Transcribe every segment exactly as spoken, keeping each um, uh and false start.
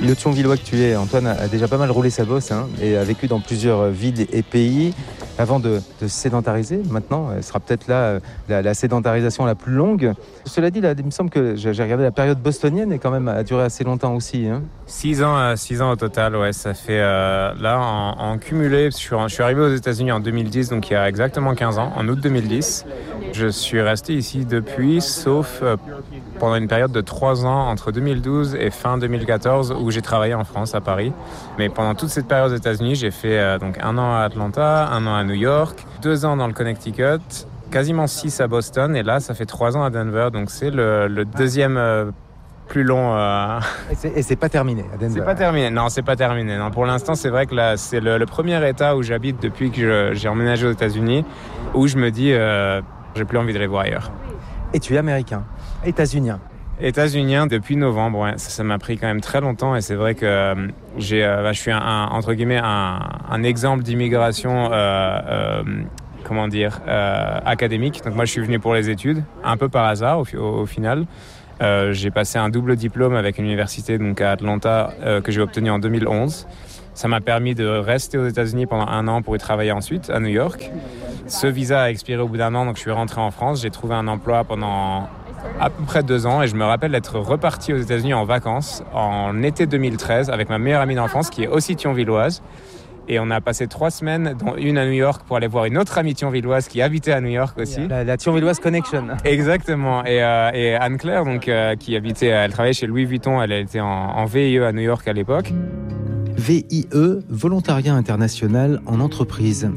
Le Thionvillois que tu es, Antoine, a déjà pas mal roulé sa bosse hein, et a vécu dans plusieurs villes et pays avant de, de se sédentariser. Maintenant, elle sera peut-être là la, la sédentarisation la plus longue. Cela dit, là, il me semble que j'ai regardé la période bostonienne et quand même a duré assez longtemps aussi. Hein. Six ans, euh, six ans au total, ouais, ça fait euh, là en, en cumulé. Je suis, je suis arrivé aux États-Unis en deux mille dix, donc il y a exactement quinze ans, en août deux mille dix. Je suis resté ici depuis, sauf euh, pendant une période de trois ans entre deux mille douze et fin deux mille quatorze où j'ai travaillé en France, à Paris. Mais pendant toute cette période aux États-Unis, j'ai fait euh, donc un an à Atlanta, un an à New York, deux ans dans le Connecticut, quasiment six à Boston et là, ça fait trois ans à Denver. Donc c'est le, le deuxième euh, plus long. Euh... Et, c'est, et c'est pas terminé à Denver. C'est pas terminé. Non, c'est pas terminé. Non, pour l'instant, c'est vrai que là, c'est le, le premier État où j'habite depuis que je, j'ai emménagé aux États-Unis, où je me dis, euh, j'ai plus envie de les voir ailleurs. Et tu es américain, états-unien. États-unien depuis novembre, ouais. ça, ça m'a pris quand même très longtemps et c'est vrai que euh, j'ai, euh, bah, je suis un, un, entre guillemets un, un exemple d'immigration, euh, euh, comment dire, euh, académique. Donc moi je suis venu pour les études, un peu par hasard au, au, au final. Euh, j'ai passé un double diplôme avec une université donc à Atlanta euh, que j'ai obtenu en deux mille onze. Ça m'a permis de rester aux États-Unis pendant un an pour y travailler ensuite à New York. Ce visa a expiré au bout d'un an, donc je suis rentré en France. J'ai trouvé un emploi pendant à peu près deux ans et je me rappelle d'être reparti aux États-Unis en vacances en été deux mille treize avec ma meilleure amie d'enfance qui est aussi thionvilloise. Et on a passé trois semaines, dont une à New York, pour aller voir une autre amie thionvilloise qui habitait à New York aussi. La, la Thionvilloise Connection. Exactement. Et, euh, et Anne-Claire, donc, euh, qui habitait, elle travaillait chez Louis Vuitton, elle était en, en V I E à New York à l'époque. V I E, Volontariat International en entreprise.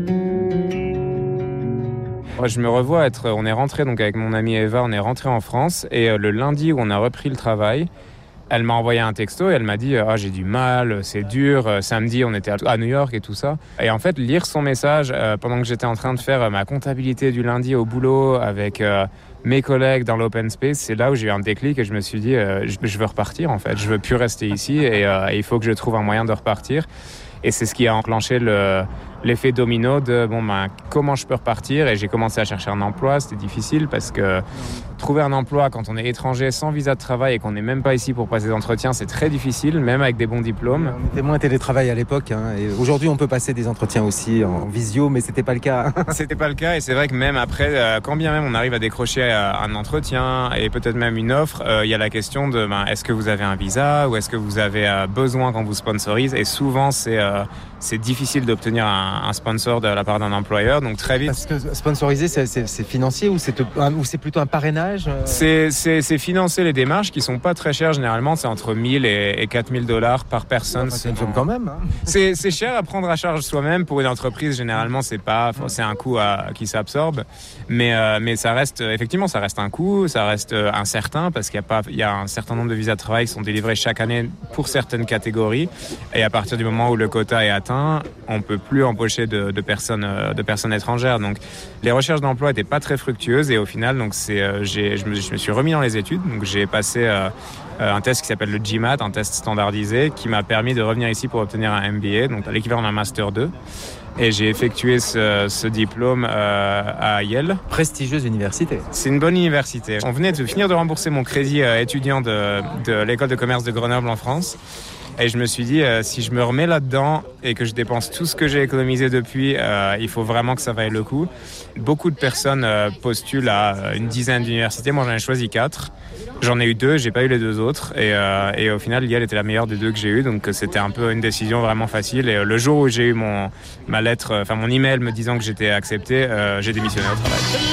Je me revois être, on est rentré donc avec mon amie Eva, on est rentré en France et euh, le lundi où on a repris le travail, elle m'a envoyé un texto et elle m'a dit ah, « j'ai du mal, c'est dur, samedi on était à New York et tout ça ». Et en fait, lire son message euh, pendant que j'étais en train de faire euh, ma comptabilité du lundi au boulot avec euh, mes collègues dans l'open space, c'est là où j'ai eu un déclic et je me suis dit euh, je, je veux repartir en fait, je veux plus rester ici et, euh, et il faut que je trouve un moyen de repartir. Et c'est ce qui a enclenché le, l'effet domino de bon, ben, comment je peux repartir. Et j'ai commencé à chercher un emploi. C'était difficile parce que trouver un emploi quand on est étranger sans visa de travail et qu'on n'est même pas ici pour passer des entretiens, c'est très difficile, même avec des bons diplômes. On était moins télétravail à l'époque. Hein, et aujourd'hui, on peut passer des entretiens aussi en visio, mais c'était pas le cas. C'était pas le cas. Et c'est vrai que même après, euh, quand bien même on arrive à décrocher euh, un entretien et peut-être même une offre, il euh, y a la question de ben, est-ce que vous avez un visa ou est-ce que vous avez euh, besoin qu'on vous sponsorise. Et souvent, c'est euh, c'est difficile d'obtenir un, un sponsor de la part d'un employeur, donc très vite. Parce que sponsoriser, c'est, c'est, c'est financier ou c'est, ou c'est plutôt un parrainage euh... c'est, c'est, c'est financer les démarches qui sont pas très chères généralement, c'est entre mille et quatre mille dollars par personne. Enfin, c'est une somme quand même. Hein. C'est, c'est cher à prendre à charge soi-même pour une entreprise. Généralement, c'est pas, c'est un coût à, qui s'absorbe, mais euh, mais ça reste effectivement, ça reste un coût, ça reste incertain parce qu'il y a pas, il y a un certain nombre de visas de travail qui sont délivrés chaque année pour certaines catégories, et à partir du moment où le quota est atteint, on peut plus embaucher de, de personnes de personnes étrangères. Donc les recherches d'emploi étaient pas très fructueuses et au final donc c'est euh, j'ai je me, je me suis remis dans les études. Donc j'ai passé euh, un test qui s'appelle le GMAT, un test standardisé qui m'a permis de revenir ici pour obtenir un M B A, donc l'équivalent d'un master deux. Et j'ai effectué ce, ce diplôme euh, à Yale. Prestigieuse université. C'est une bonne université. On venait de finir de rembourser mon crédit euh, étudiant de, de l'école de commerce de Grenoble en France. Et je me suis dit, euh, si je me remets là-dedans et que je dépense tout ce que j'ai économisé depuis, euh, il faut vraiment que ça vaille le coup. Beaucoup de personnes euh, postulent à une dizaine d'universités. Moi, j'en ai choisi quatre. J'en ai eu deux, j'ai pas eu les deux autres. Et, euh, et au final, Yale était la meilleure des deux que j'ai eues. Donc, c'était un peu une décision vraiment facile. Et euh, le jour où j'ai eu mon, ma lettre, enfin mon email me disant que j'étais accepté, euh, j'ai démissionné au travail.